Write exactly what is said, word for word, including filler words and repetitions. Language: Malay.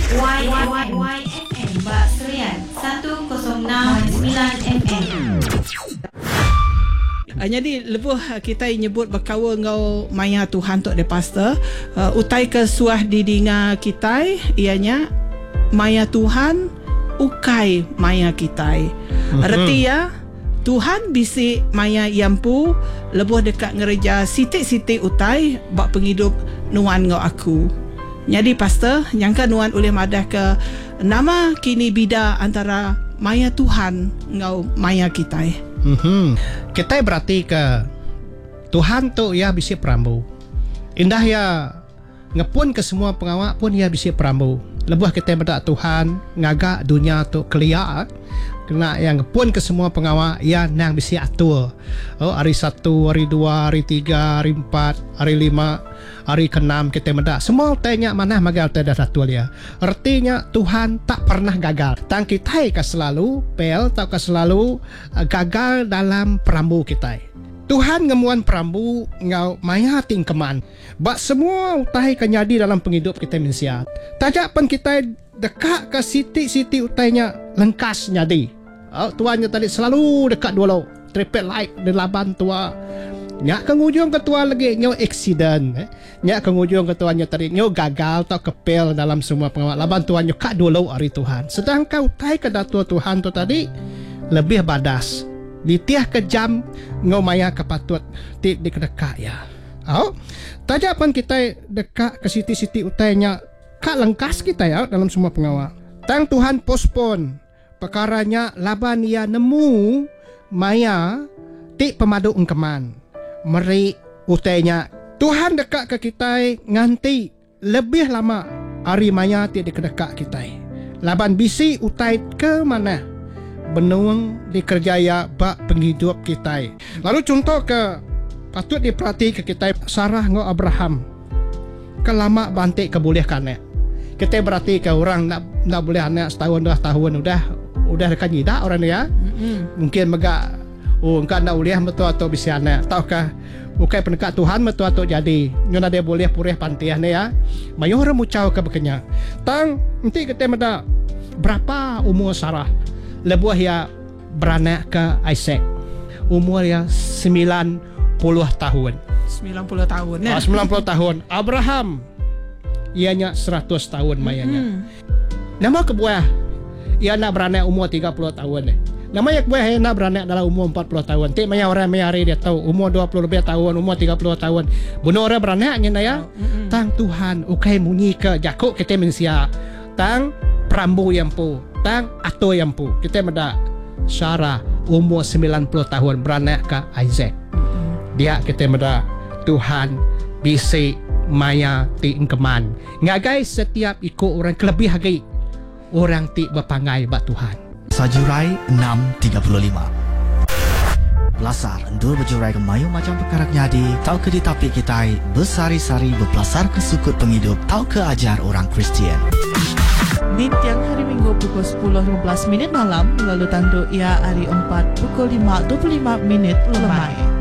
Y Y F M Bak Serian seratus enam sembilan M M. Uh, jadi lebuh uh, kita nyebut berkawa ngau maya Tuhan tok de pastor uh, utai ke suah didinga kita ianya maya Tuhan ukai maya kita. Uh-huh. Erti ya Tuhan bisi maya yampu lebuh dekat ngereja sitik-sitik utai bak penghidup nuan ngau aku. Jadi pastor nyangka nuan oleh madah ke nama kini bida antara maya Tuhan ngau maya kita. Mm-hmm. Kita berarti ke Tuhan tu ya bisi perambu. Indah ya ngepun ke semua pengawak pun ya bisi perambu. Lebuh kita berdak Tuhan ngagak dunia tu kelia. Kena yang ngepun ke semua pengawak ya nang bisi atur. Oh, hari satu, hari dua, hari tiga, hari empat, hari lima, hari keenam kita mendak. Semua tanya mana magal tidak atur ya. Artinya Tuhan tak pernah gagal. Tang kita ke selalu pel tak ke selalu uh, gagal dalam perambu kita. Tuhan ngemuan perambu ngau maya tingkeman. Bak semua utai kenyadi dalam penghidup kita manusia. Tajak pun kita dekat ke siti-siti utainya lengkas nyadi. Oh, tuannya tadi selalu dekat dua lo. Triplet light di laban tua. Nyak kengujung ketua lagi nyo accident. Eh? Nyak kengujung ketuanya tadi nyo gagal atau kepel dalam semua pengawal. Laban tuannya kak dua lo hari Tuhan. Sedangkan utai ke datua Tuhan tu tadi lebih badas. Ditiah kejam ngau maya kepatut ti di kedekak ya. Oh, tajak pun kita dekat ke siti-siti utainya kak lengkas kita ya dalam semua pengawal. Tang Tuhan postpone perkaranya laban ia nemu maya ti pemadu engkeman. Meri utainya Tuhan dekat ke kita nganti lebih lama hari maya ti di kedekak kita. Laban bisi utai ke mana? Benuang dikerjaya bak penghidup kita. Lalu contoh ke patut diperhati ke kita Sarah ngo Abraham. Kelama bantik kebolehkan ya. Kita berarti ke orang nak nak boleh anak setahun dua tahun udah udah dekat nyidak orang ya. Mm-hmm. Mungkin megak oh engkau nak boleh betul atau bisa anak. Tahukah bukan pendekat Tuhan betul atau jadi. Nyona dia boleh purih pantian ya. Mayor mucau ke bekenya. Tang nanti kita meda berapa umur Sarah? Lebuah ya beranak ke Isaac. Umur ya sembilan puluh tahun. sembilan puluh tahun ya. Ah, sembilan puluh tahun. Abraham ianya seratus tahun mayanya. Mm-hmm. Nama kebuah ia nak beranak umur tiga puluh tahun eh. Nama yang kebuah ia nak beranak dalam umur empat puluh tahun. Tik maya orang mayari dia tahu umur dua puluh lebih tahun, umur tiga puluh tahun. Bunuh orang beranaknya ya. Mm-hmm. Tang Tuhan ukai munyi ke jakuk kita manusia. Tang perambu yang pu. Tang atau yang pu. Kita meda Sarah umur sembilan puluh tahun beranak ke Isaac. Dia kita meda Tuhan bisi maya ti engkeman. Ngagai setiap ikut orang kelebih hagi orang ti berpangai bak Tuhan. Sajurai enam tiga puluh lima. Belasar endur berjurai ke mayu macam perkara nyadi. Tau ke ditapik kita bersari-sari berpelasar ke sukut penghidup. Tau ke ajar orang Kristian. Di tiang hari Minggu pukul sepuluh lima belas minit malam, lalu tanduk ia hari empat pukul lima dua puluh lima minit lemai.